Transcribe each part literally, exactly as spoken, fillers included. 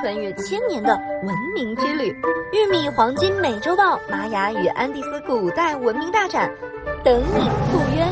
穿越千年的文明之旅。玉米黄金美洲豹玛雅与安第斯古代文明大展，等你赴约。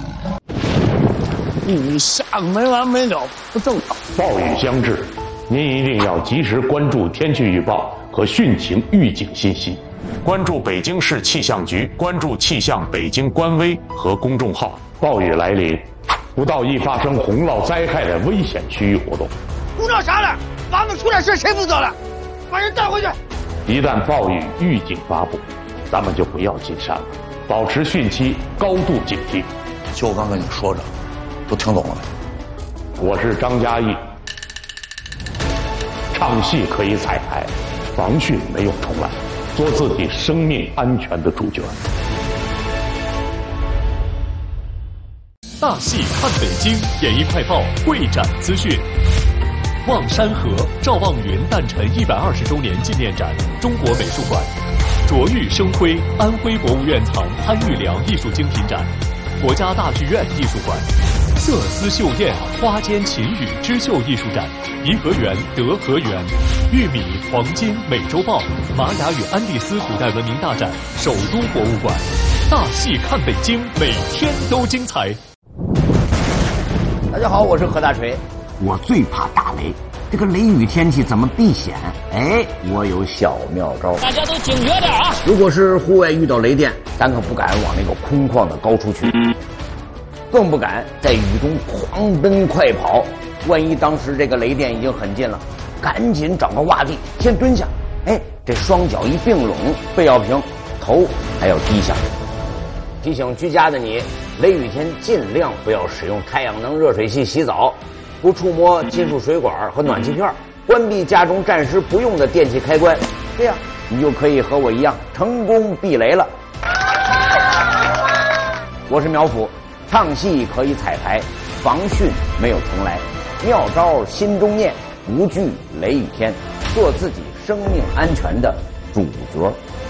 你下个没完没了，不正常。 暴雨将至，您一定要及时关注天气预报和汛情预警信息，关注北京市气象局，关注气象北京官微和公众号。暴雨来临，不到易发生洪涝灾害的危险区域活动。 鼓捣啥了？娃们出点事谁负责了？把人带回去。 一旦暴雨预警发布，咱们就不要进山了，保持汛期高度警惕。 就我刚跟你说着，都听懂了没？ 我是张嘉译，唱戏可以彩排，防汛没有重来，做自己生命安全的主角。 大戏看北京，演艺快报会展资讯。望山河赵望云诞辰一百二十周年纪念展，中国美术馆；卓玉生辉安徽博物院藏潘玉良艺术精品展，国家大剧院艺术馆；色丝绣燕花间琴语织绣艺术展，颐和园德和园；玉米黄金美洲豹玛雅与安第斯古代文明大展，首都博物馆。大戏看北京，每天都精彩。 大家好，我是何大锤。 我最怕打雷，这个雷雨天气怎么避险？哎，我有小妙招。 大家都警觉点啊！ 如果是户外遇到雷电，咱可不敢往那个空旷的高处去，更不敢在雨中狂奔快跑。万一当时这个雷电已经很近了，赶紧找个洼地先蹲下。哎，这双脚一并拢，背要平，头还要低下。提醒居家的你，雷雨天尽量不要使用太阳能热水器洗澡。不触摸金属水管和暖气片，关闭家中暂时不用的电器开关，这样你就可以和我一样成功避雷了。我是苗阜，唱戏可以彩排，防汛没有重来，妙招心中念，无惧雷雨天，做自己生命安全的主角。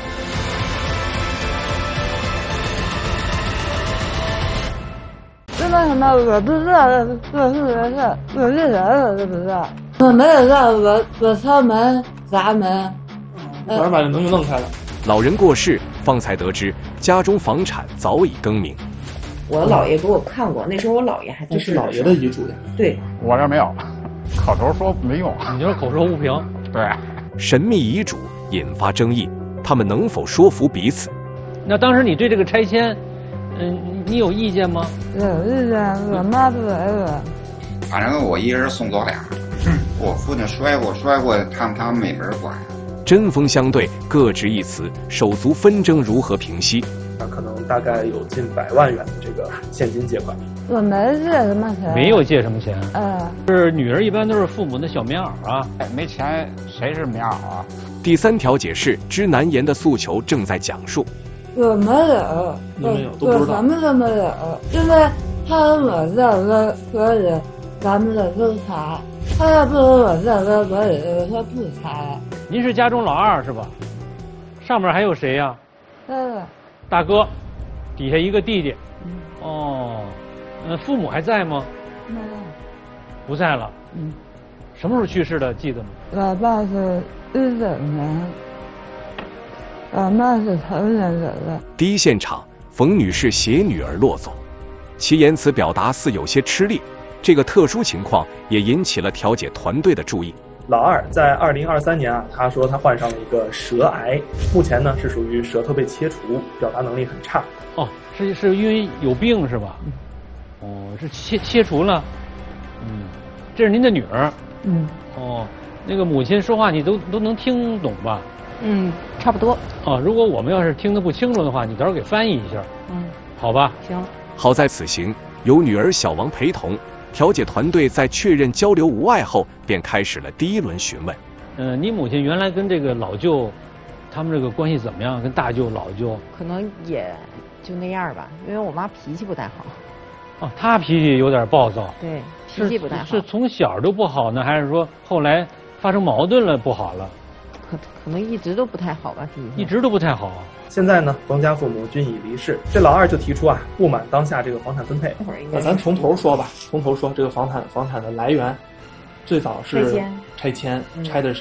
什么什么我不知道，我是人是我是人我都不知道，我没有让我我敲门砸门， 反正把这门就弄开了。 老人过世，方才得知家中房产早已更名。 我姥爷给我看过，那时候我姥爷还在。 这是姥爷的遗嘱呀？ 对， 我这没有，口头说没用。 你就是口说无凭。 对， 神秘遗嘱引发争议，他们能否说服彼此？ 那当时你对这个拆迁，嗯，你有意见吗？ 有意见，我妈不来了。 反正我一人送走俩，我父亲摔过，摔过，他们他们没门管。 针锋相对，各执一词，手足纷争如何平息？ 可能大概有近百万元的这个现金借款。 我没借什么钱。 没有借什么钱。 嗯。 是女儿一般都是父母的小棉袄啊， 没钱谁是棉袄啊？ 第三条解释知难言的诉求正在讲述。 我没有， 你没有，都不知道。 我什么都没有，因为他和我这个，所以咱们的都查。他要不和我这个，所以我说不查。 您是家中老二是吧？上面还有谁呀、啊？ 嗯。 大哥，底下一个弟弟。嗯。哦，呃，父母还在吗？ 没有。 不在了。嗯。什么时候去世的？记得吗？ 我爸是一九年。我妈是头年走的。 第一现场，冯女士携女儿落走，其言辞表达似有些吃力。这个特殊情况也引起了调解团队的注意。 老二在二零二三年啊，他说他患上了一个舌癌，目前呢是属于舌头被切除，表达能力很差。哦，是是因为有病是吧？哦，是切切除了。嗯，这是您的女儿。 嗯。 哦，那个母亲说话你都都能听懂吧？ 嗯，差不多。 哦，如果我们要是听得不清楚的话，你到时候给翻译一下。 嗯， 好吧。 行。 好在此行有女儿小王陪同，调解团队在确认交流无碍后，便开始了第一轮询问。 呃，你母亲原来跟这个老舅，他们这个关系怎么样？跟大舅、老舅？ 可能也就那样吧，因为我妈脾气不太好。 哦，她脾气有点暴躁。 对，脾气不太好。 是, 是从小就不好呢，还是说后来发生矛盾了不好了？ 可可能一直都不太好吧，脾气。 一直都不太好。现在呢，冯家父母均已离世，这老二就提出啊，不满当下这个房产分配。那咱从头说吧，从头说这个房产房产的来源，最早是拆迁，拆迁、嗯、拆的